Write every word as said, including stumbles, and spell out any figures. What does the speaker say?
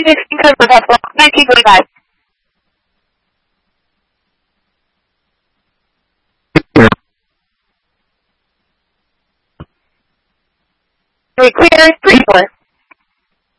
nine sixteen code for Tesla, nineteen forty-five. Clear, three four.